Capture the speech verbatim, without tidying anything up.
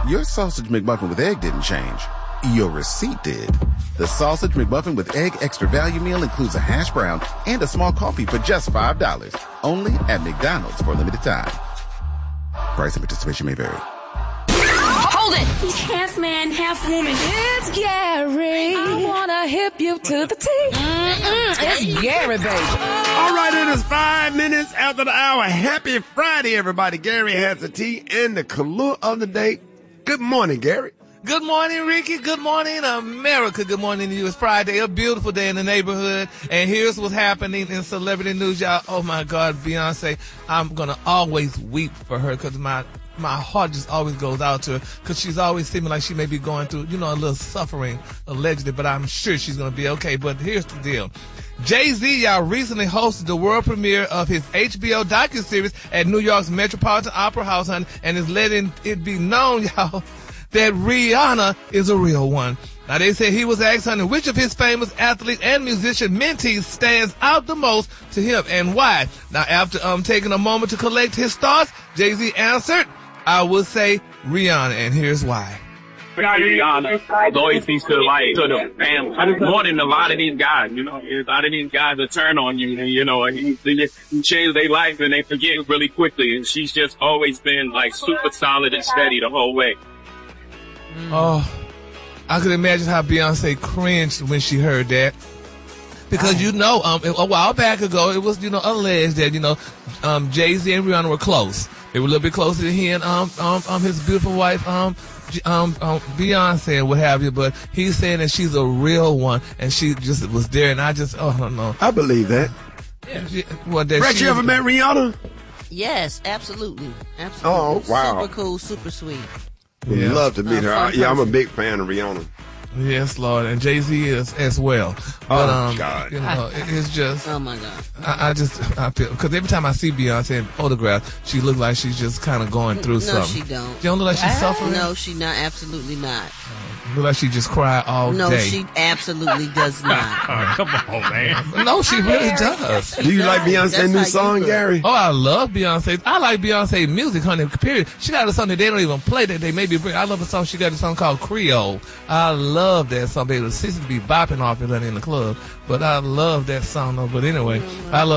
Your sausage McMuffin with egg didn't change. Your receipt did. The Sausage McMuffin with Egg Extra Value Meal includes a hash brown and a small coffee for just five dollars. Only at McDonald's for a limited time. Price and participation may vary. Hold it! He's half man, half woman. It's Gary. I wanna hip you to the T. Mm-mm, it's Gary, baby. All right, it is five minutes after the hour. Happy Friday, everybody. Gary has the tea and the clue of the day. Good morning, Gary. Good morning, Ricky. Good morning, America. Good morning to you. It's Friday, a beautiful day in the neighborhood. And here's what's happening in celebrity news, y'all. Oh, my God, Beyonce. I'm going to always weep for her because my my heart just always goes out to her because she's always seeming like she may be going through, you know, a little suffering, allegedly, but I'm sure she's going to be okay. But here's the deal. Jay-Z, y'all, recently hosted the world premiere of his H B O docuseries at New York's Metropolitan Opera House, honey, and is letting it be known, y'all, that Rihanna is a real one. Now, they said he was asked, honey, which of his famous athlete and musician mentees stands out the most to him and why. Now, after um taking a moment to collect his thoughts, Jay-Z answered, I would say Rihanna, and here's why. Rihanna loyalty to like to the family more than a lot of these guys. You know, a lot of these guys will turn on you, and you know, and you, you change their life and they forget really quickly. And she's just always been like super solid and steady the whole way. Oh, I could imagine how Beyonce cringed when she heard that. Because, you know, um, a while back ago, it was, you know, alleged that, you know, um, Jay-Z and Rihanna were close. They were a little bit closer than he and, um, um, um, his beautiful wife, um, um, um, Beyonce and what have you. But he's saying that she's a real one and she just was there. And I just, oh, I don't know. I believe that. Yeah. She, well, that Rex, you ever met Rihanna? Yes, absolutely. Absolutely. Oh, wow. Super cool, super sweet. Would Yeah. love to meet her. Uh, Yeah, I'm a big fan of Rihanna. Yes, Lord, and Jay-Z is as well. But, Oh, um, God. you know, it, it's just, Oh, my God. I, I just, I feel, because every time I see Beyonce in photographs, she looks like she's just kind of going through No, something. she don't. She don't look like she's suffering? No, she not. Absolutely not. Look like she just cried all No, day. she absolutely does not. Oh, come on, man. No, she really does. Do you like Beyonce's That's new how you song, look. Gary? Oh, I love Beyonce. I like Beyonce music, honey, period. She got a song that they don't even play that they maybe bring. I love a song. She got a song called Creole. I love that song. Baby, the sisters be bopping off it honey, in the club. But I love that song, though. But anyway, I love